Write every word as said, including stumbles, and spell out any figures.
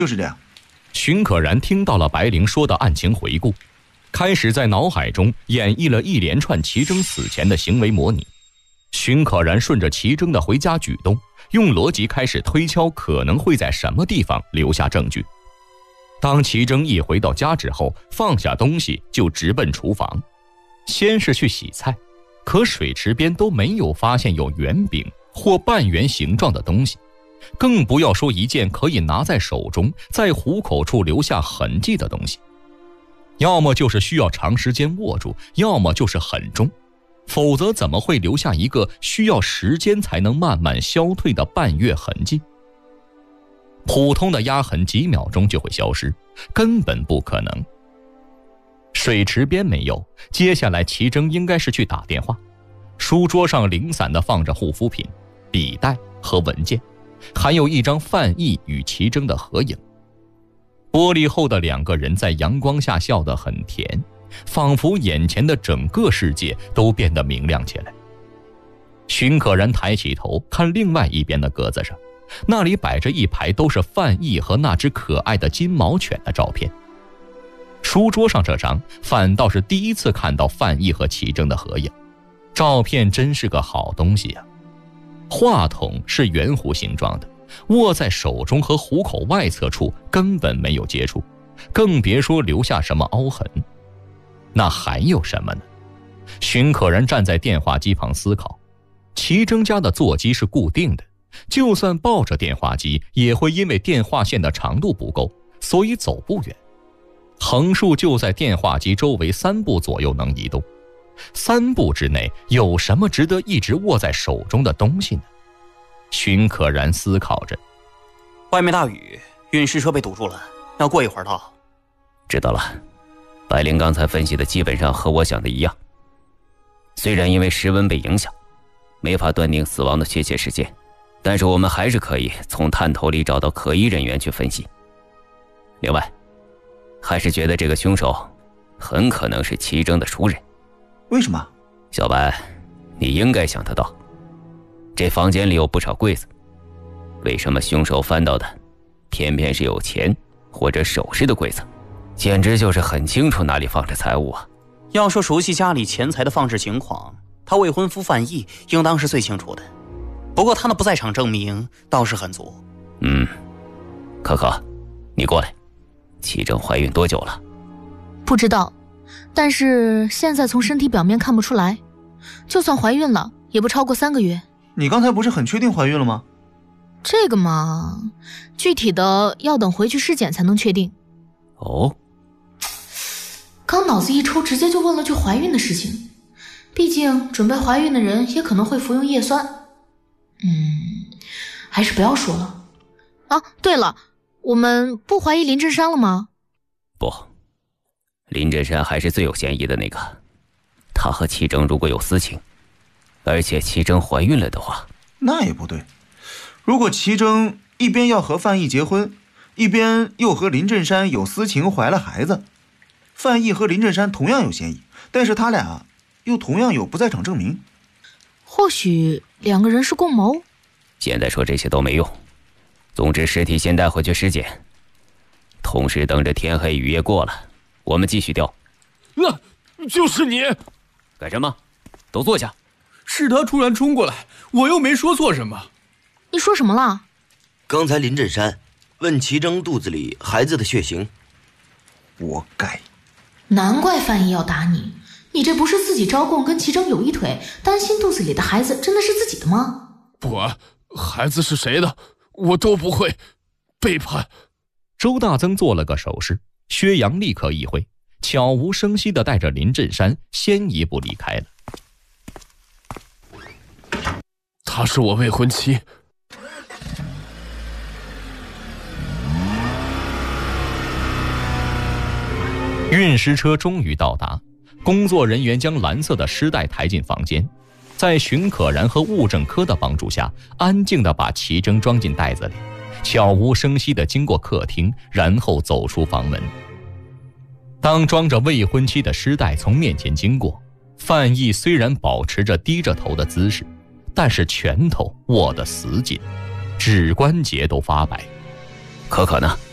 就是这样。 荀可然听到了白灵说的案情回顾，开始在脑海中演绎了一连串齐征死前的行为模拟。荀可然顺着齐征的回家举动，用逻辑开始推敲可能会在什么地方留下证据。当齐征一回到家之后，放下东西就直奔厨房，先是去洗菜，可水池边都没有发现有圆饼或半圆形状的东西，更不要说一件可以拿在手中在虎口处留下痕迹的东西。要么就是需要长时间握住，要么就是很重，否则怎么会留下一个需要时间才能慢慢消退的半月痕迹？普通的压痕几秒钟就会消失，根本不可能。水池边没有，接下来齐征应该是去打电话。书桌上零散地放着护肤品、笔袋和文件，还有一张范毅与齐征的合影。玻璃后的两个人在阳光下笑得很甜，仿佛眼前的整个世界都变得明亮起来。荀可然抬起头看另外一边的格子上，那里摆着一排都是范毅和那只可爱的金毛犬的照片。书桌上这张反倒是第一次看到范毅和齐征的合影，照片真是个好东西啊。话筒是圆弧形状的，握在手中和虎口外侧处根本没有接触，更别说留下什么凹痕。那还有什么呢？荀可然站在电话机旁思考。齐征家的座机是固定的，就算抱着电话机也会因为电话线的长度不够，所以走不远。横竖就在电话机周围三步左右能移动，三步之内有什么值得一直握在手中的东西呢？荀可然思考着。 外面大雨，运尸车被堵住了，要过一会儿到。 知道了，白灵刚才分析的基本上和我想的一样。虽然因为时温被影响，没法断定死亡的确切时间，但是我们还是可以从探头里找到可疑人员去分析。另外，还是觉得这个凶手很可能是齐征的熟人。 为什么？ 小白，你应该想得到，这房间里有不少柜子，为什么凶手翻到的偏偏是有钱或者首饰的柜子？简直就是很清楚哪里放着财物啊！ 要说熟悉家里钱财的放置情况，他未婚夫范毅应当是最清楚的。不过他的不在场证明倒是很足。 嗯，可可，你过来。齐征怀孕多久了？ 不知道，但是现在从身体表面看不出来，就算怀孕了也不超过三个月。 你刚才不是很确定怀孕了吗？ 这个嘛，具体的要等回去尸检才能确定。 哦， 刚脑子一抽，直接就问了句怀孕的事情。毕竟准备怀孕的人也可能会服用叶酸。嗯，还是不要说了。啊，对了，我们不怀疑林振山了吗？ 不，林振山还是最有嫌疑的那个。他和齐征如果有私情，而且齐征怀孕了的话， 那也不对。如果齐征一边要和范毅结婚，一边又和林振山有私情怀了孩子，范毅和林振山同样有嫌疑，但是他俩又同样有不在场证明。 或许两个人是共谋。 现在说这些都没用，总之尸体先带回去尸检，同时等着天黑雨夜过了，我们继续调。 那、呃、就是你！ 干什么？都坐下。 是他突然冲过来，我又没说错什么。 你说什么了？ 刚才林振山问齐征肚子里孩子的血型。 活该！ 难怪范毅要打你，你这不是自己招供跟齐征有一腿，担心肚子里的孩子真的是自己的吗？ 不，孩子是谁的我都不会背叛。 周大增做了个手势，薛洋立刻意会，悄无声息地带着林振山先一步离开了。 她是我未婚妻。 运尸车终于到达，工作人员将蓝色的尸袋抬进房间，在荀可然和物证科的帮助下，安静地把齐征装进袋子里，悄无声息地经过客厅，然后走出房门。当装着未婚妻的尸袋从面前经过，范毅虽然保持着低着头的姿势，但是拳头握得死紧，指关节都发白。 可可呢？